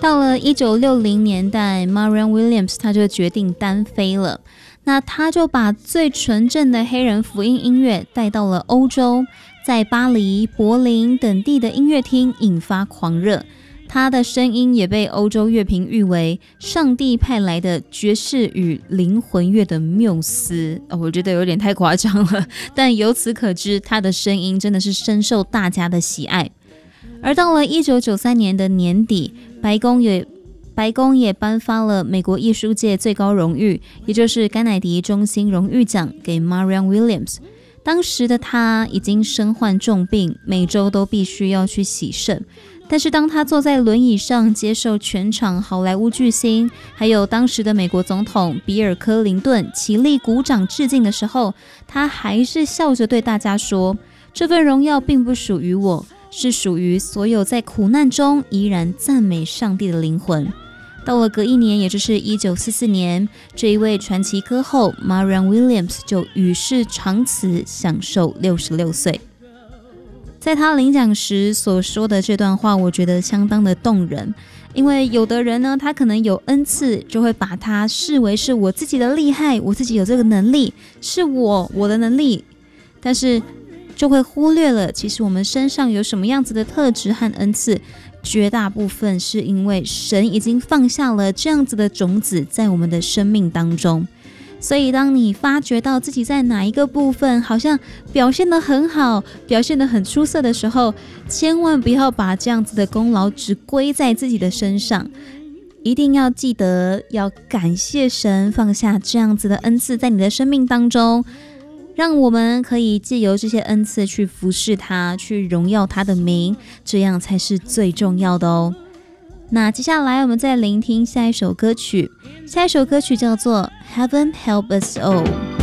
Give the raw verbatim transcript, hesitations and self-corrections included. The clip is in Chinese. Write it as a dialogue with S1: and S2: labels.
S1: 到了一九六零年代 Marianne Williams 他就决定单飞了，那他就把最纯正的黑人福音音乐带到了欧洲，在巴黎、柏林等地的音乐厅引发狂热，他的声音也被欧洲乐评誉为上帝派来的爵士与灵魂乐的缪斯、哦、我觉得有点太夸张了，但由此可知他的声音真的是深受大家的喜爱。而到了一九九三年的年底，白宫也白宫也颁发了美国艺术界最高荣誉，也就是甘乃迪中心荣誉奖给 Marianne Williams。当时的他已经身患重病，每周都必须要去洗肾，但是当他坐在轮椅上接受全场好莱坞巨星还有当时的美国总统比尔·克林顿起立鼓掌致敬的时候，他还是笑着对大家说，这份荣耀并不属于我，是属于所有在苦难中依然赞美上帝的灵魂。到了隔一年，也就是一九四四年，这一位传奇歌后 Marianne Williams 就与世长辞，享受六十六岁。在他领奖时所说的这段话，我觉得相当的动人，因为有的人呢，他可能有恩赐，就会把它视为是我自己的厉害，我自己有这个能力，是我我的能力，但是就会忽略了其实我们身上有什么样子的特质和恩赐，绝大部分是因为神已经放下了这样子的种子在我们的生命当中。所以当你发觉到自己在哪一个部分好像表现得很好，表现得很出色的时候，千万不要把这样子的功劳只归在自己的身上，一定要记得要感谢神放下这样子的恩赐在你的生命当中，让我们可以借由这些恩赐去服侍他，去荣耀他的名，这样才是最重要的哦。那接下来我们再聆听下一首歌曲，下一首歌曲叫做 Heaven Help Us All。